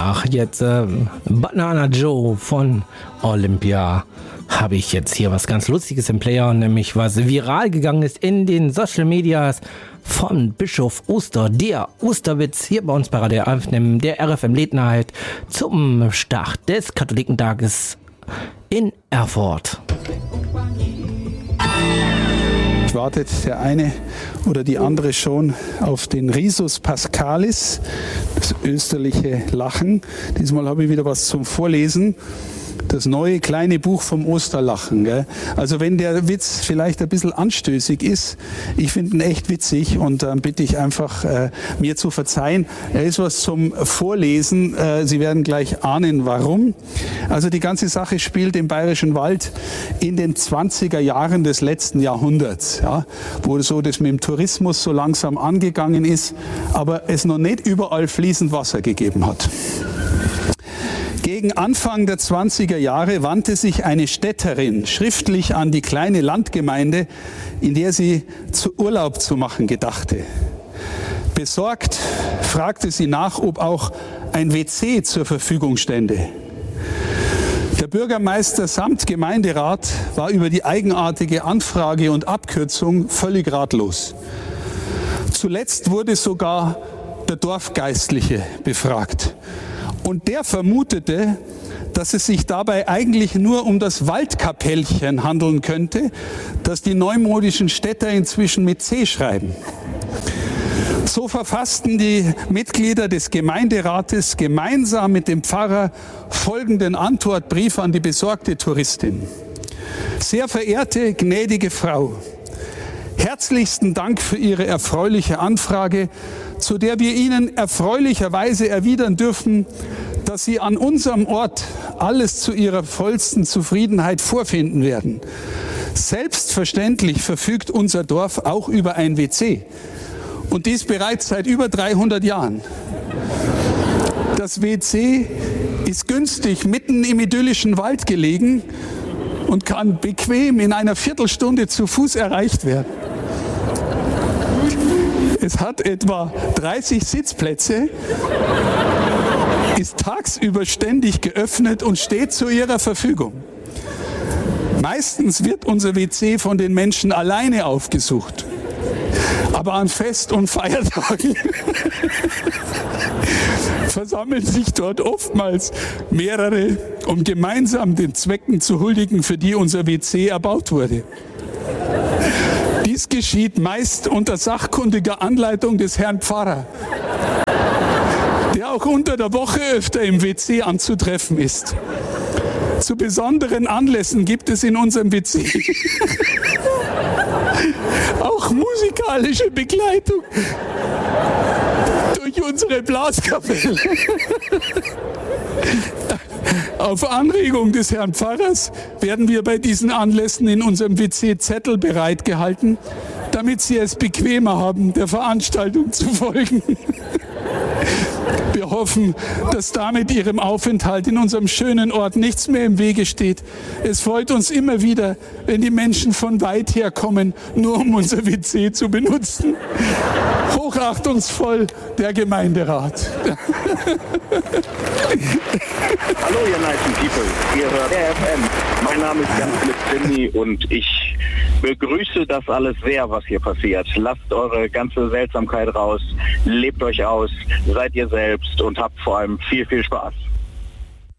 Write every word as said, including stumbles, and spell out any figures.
Ach, jetzt äh, Banana Joe von Olympia. Habe ich jetzt hier was ganz Lustiges im Player, nämlich was viral gegangen ist in den Social Medias von Bischof Oster, der Osterwitz hier bei uns bei Radio R F M, der R F M Late Night zum Start des Katholikentages in Erfurt. Wartet der eine oder die andere schon auf den Risus Pascalis, das österliche Lachen. Diesmal habe ich wieder was zum Vorlesen. Das neue kleine Buch vom Osterlachen. Gell? Also wenn der Witz vielleicht ein bisschen anstößig ist, ich finde ihn echt witzig und dann äh, bitte ich einfach, äh, mir zu verzeihen. Er ist was zum Vorlesen. Äh, Sie werden gleich ahnen, warum. Also die ganze Sache spielt im Bayerischen Wald in den zwanziger Jahren des letzten Jahrhunderts, ja? Wo so das mit dem Tourismus so langsam angegangen ist, aber es noch nicht überall fließend Wasser gegeben hat. Gegen Anfang der zwanziger Jahre wandte sich eine Städterin schriftlich an die kleine Landgemeinde, in der sie zu Urlaub zu machen gedachte. Besorgt fragte sie nach, ob auch ein W C zur Verfügung stände. Der Bürgermeister samt Gemeinderat war über die eigenartige Anfrage und Abkürzung völlig ratlos. Zuletzt wurde sogar der Dorfgeistliche befragt. Und der vermutete, dass es sich dabei eigentlich nur um das Waldkapellchen handeln könnte, das die neumodischen Städter inzwischen mit C schreiben. So verfassten die Mitglieder des Gemeinderates gemeinsam mit dem Pfarrer folgenden Antwortbrief an die besorgte Touristin. Sehr verehrte, gnädige Frau, herzlichsten Dank für Ihre erfreuliche Anfrage, zu der wir Ihnen erfreulicherweise erwidern dürfen, dass Sie an unserem Ort alles zu Ihrer vollsten Zufriedenheit vorfinden werden. Selbstverständlich verfügt unser Dorf auch über ein W C. Und dies bereits seit über dreihundert Jahren. Das W C ist günstig mitten im idyllischen Wald gelegen und kann bequem in einer Viertelstunde zu Fuß erreicht werden. Es hat etwa dreißig Sitzplätze, ist tagsüber ständig geöffnet und steht zu Ihrer Verfügung. Meistens wird unser W C von den Menschen alleine aufgesucht. Aber an Fest- und Feiertagen versammeln sich dort oftmals mehrere, um gemeinsam den Zwecken zu huldigen, für die unser W C erbaut wurde. Dies geschieht meist unter sachkundiger Anleitung des Herrn Pfarrer, der auch unter der Woche öfter im W C anzutreffen ist. Zu besonderen Anlässen gibt es in unserem W C auch musikalische Begleitung durch unsere Blaskapelle. Auf Anregung des Herrn Pfarrers werden wir bei diesen Anlässen in unserem W C Zettel bereitgehalten, damit Sie es bequemer haben, der Veranstaltung zu folgen. Wir hoffen, dass damit Ihrem Aufenthalt in unserem schönen Ort nichts mehr im Wege steht. Es freut uns immer wieder, wenn die Menschen von weit her kommen, nur um unser W C zu benutzen. Hochachtungsvoll, der Gemeinderat. Hallo ihr nice people, ihr hört R F M. Mein Name ist Jan-Philipp Zimny und ich begrüße das alles sehr, was hier passiert. Lasst eure ganze Seltsamkeit raus, lebt euch aus, seid ihr selbst und habt vor allem viel, viel Spaß.